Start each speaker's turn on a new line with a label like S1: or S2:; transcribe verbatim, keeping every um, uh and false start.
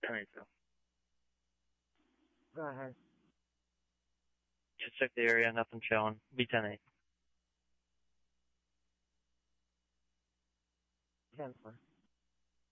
S1: ten eight two.
S2: Go ahead.
S3: Just check the area, nothing showing. Be ten eight.
S2: ten four.